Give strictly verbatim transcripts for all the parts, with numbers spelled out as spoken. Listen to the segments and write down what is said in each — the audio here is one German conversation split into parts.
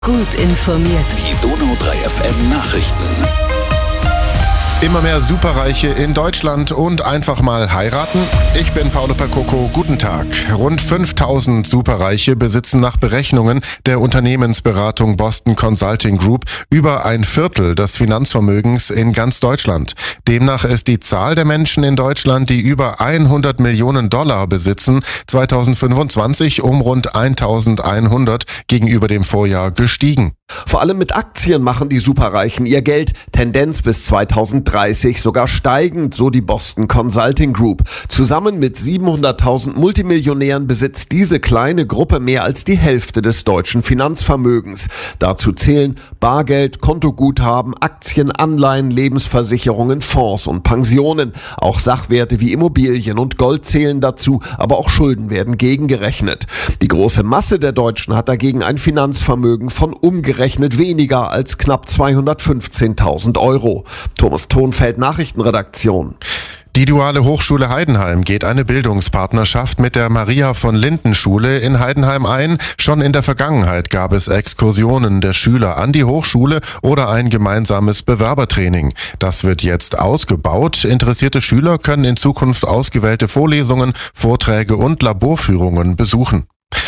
Gut informiert. Die Donau drei F M Nachrichten. Immer mehr Superreiche in Deutschland und einfach mal heiraten? Ich bin Paolo Percoco, guten Tag. Rund fünftausend Superreiche besitzen nach Berechnungen der Unternehmensberatung Boston Consulting Group über ein Viertel des Finanzvermögens in ganz Deutschland. Demnach ist die Zahl der Menschen in Deutschland, die über hundert Millionen Dollar besitzen, zweitausendfünfundzwanzig um rund eintausendeinhundert gegenüber dem Vorjahr gestiegen. Vor allem mit Aktien machen die Superreichen ihr Geld. Tendenz bis zweitausenddreißig sogar steigend, so die Boston Consulting Group. Zusammen mit siebenhunderttausend Multimillionären besitzt diese kleine Gruppe mehr als die Hälfte des deutschen Finanzvermögens. Dazu zählen Bargeld, Kontoguthaben, Aktien, Anleihen, Lebensversicherungen, Fonds und Pensionen. Auch Sachwerte wie Immobilien und Gold zählen dazu, aber auch Schulden werden gegengerechnet. Die große Masse der Deutschen hat dagegen ein Finanzvermögen von umgerechnet Rechnet weniger als knapp zweihundertfünfzehntausend Euro. Thomas Thonfeld, Nachrichtenredaktion. Die Duale Hochschule Heidenheim geht eine Bildungspartnerschaft mit der Maria von Linden Schule in Heidenheim ein. Schon in der Vergangenheit gab es Exkursionen der Schüler an die Hochschule oder ein gemeinsames Bewerbertraining. Das wird jetzt ausgebaut. Interessierte Schüler können in Zukunft ausgewählte Vorlesungen, Vorträge und Laborführungen besuchen.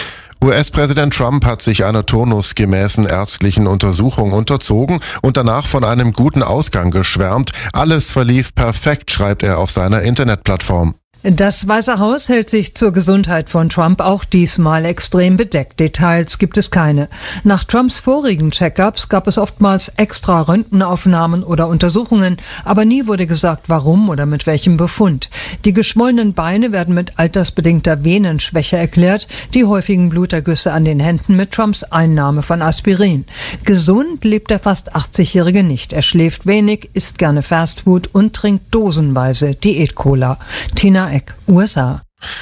U S-Präsident Trump hat sich einer turnusgemäßen ärztlichen Untersuchung unterzogen und danach von einem guten Ausgang geschwärmt. Alles verlief perfekt, schreibt er auf seiner Internetplattform. Das Weiße Haus hält sich zur Gesundheit von Trump auch diesmal extrem bedeckt. Details gibt es keine. Nach Trumps vorigen Check-ups gab es oftmals extra Röntgenaufnahmen oder Untersuchungen, aber nie wurde gesagt, warum oder mit welchem Befund. Die geschwollenen Beine werden mit altersbedingter Venenschwäche erklärt, die häufigen Blutergüsse an den Händen mit Trumps Einnahme von Aspirin. Gesund lebt der fast achtzigjährige nicht. Er schläft wenig, isst gerne Fastfood und trinkt dosenweise Diät-Cola. Tina Eck, U S A.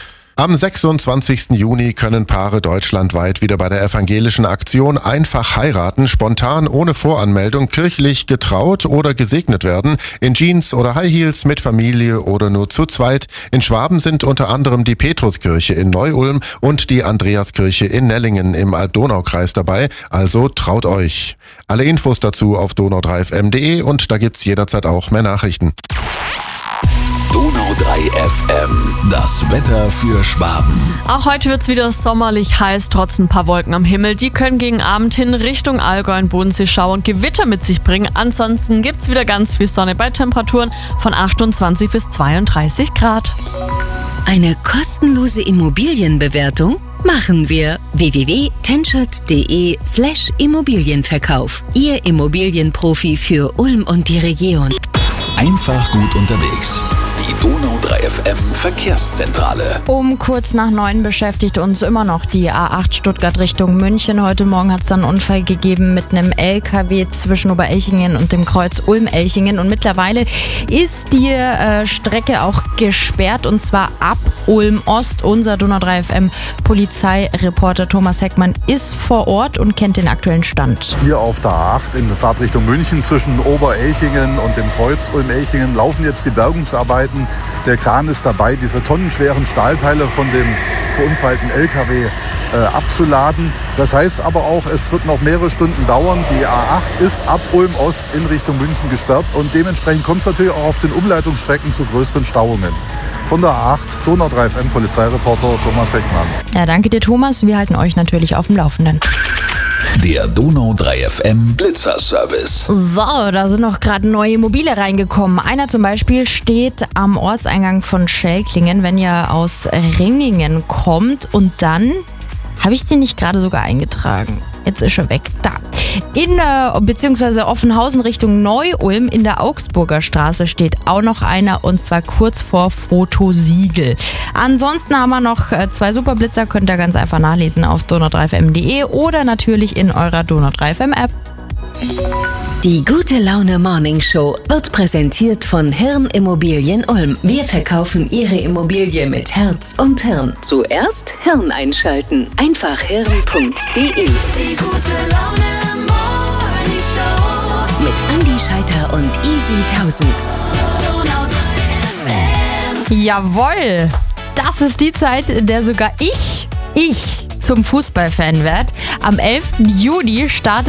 Am sechsundzwanzigsten Juni können Paare deutschlandweit wieder bei der evangelischen Aktion Einfach heiraten, spontan ohne Voranmeldung kirchlich getraut oder gesegnet werden, in Jeans oder High Heels, mit Familie oder nur zu zweit. In Schwaben sind unter anderem die Petruskirche in Neu-Ulm und die Andreaskirche in Nellingen im Alb-Donau-Kreis dabei, also traut euch. Alle Infos dazu auf donau drei f m punkt de und da gibt's jederzeit auch mehr Nachrichten. Donau drei F M, das Wetter für Schwaben. Auch heute wird es wieder sommerlich heiß, trotz ein paar Wolken am Himmel. Die können gegen Abend hin Richtung Allgäu und Bodensee Schauer und Gewitter mit sich bringen. Ansonsten gibt es wieder ganz viel Sonne bei Temperaturen von achtundzwanzig bis zweiunddreißig Grad. Eine kostenlose Immobilienbewertung machen wir. w w w punkt tenschert punkt de slash Immobilienverkauf. Ihr Immobilienprofi für Ulm und die Region. Einfach gut unterwegs. Die Donau drei F M Verkehrszentrale. Um kurz nach neun beschäftigt uns immer noch die A acht Stuttgart Richtung München. Heute Morgen hat es dann einen Unfall gegeben mit einem L K W zwischen Oberelchingen und dem Kreuz Ulm-Elchingen. Und mittlerweile ist die äh, Strecke auch gesperrt, und zwar ab Ulm-Ost. Unser Donau drei F M Polizeireporter Thomas Heckmann ist vor Ort und kennt den aktuellen Stand. Hier auf der A acht in der Fahrt Richtung München zwischen Oberelchingen und dem Kreuz Ulm-Elchingen laufen jetzt die Bergungsarbeiten. Der Kran ist dabei, diese tonnenschweren Stahlteile von dem verunfallten L K W äh, abzuladen. Das heißt aber auch, es wird noch mehrere Stunden dauern. Die A acht ist ab Ulm-Ost in Richtung München gesperrt und dementsprechend kommt es natürlich auch auf den Umleitungsstrecken zu größeren Stauungen. Von der A acht, Donau drei F M Polizeireporter Thomas Heckmann. Ja, danke dir, Thomas. Wir halten euch natürlich auf dem Laufenden. Der Donau drei F M Blitzerservice. So, da sind noch gerade neue Mobile reingekommen. Einer zum Beispiel steht am Ortseingang von Schelklingen, wenn ihr aus Ringingen kommt. Und dann habe ich den nicht gerade sogar eingetragen. Jetzt ist er weg. Da. In äh, beziehungsweise Offenhausen Richtung Neu-Ulm in der Augsburger Straße steht auch noch einer, und zwar kurz vor Fotosiegel. Ansonsten haben wir noch äh, zwei Superblitzer, könnt ihr ganz einfach nachlesen auf donau drei f m punkt de oder natürlich in eurer Donau drei F M App. Die Gute Laune Morning Show wird präsentiert von Hirn Immobilien Ulm. Wir verkaufen Ihre Immobilie mit Herz und Hirn. Zuerst Hirn einschalten. Einfach hirn punkt de. Die Gute Laune Morning Show mit Andi Scheiter und Easy tausend. Donau drei F M. Jawohl! Das ist die Zeit, in der sogar ich, ich zum Fußballfan wird. Am elften Juni startet